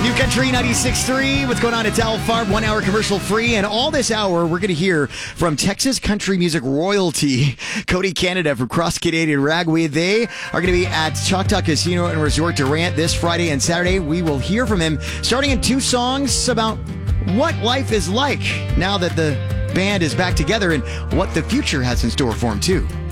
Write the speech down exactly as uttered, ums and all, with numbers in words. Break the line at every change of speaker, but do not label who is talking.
Country ninety-six point three. What's going on? It's Al Farb, one hour commercial free. And all this hour, we're going to hear from Texas country music royalty, Cody Canada from Cross Canadian Ragweed. They are going to be at Choctaw Casino and Resort Durant this Friday and Saturday. We will hear from him starting in two songs about what life is like now that the band is back together and what the future has in store for him, too.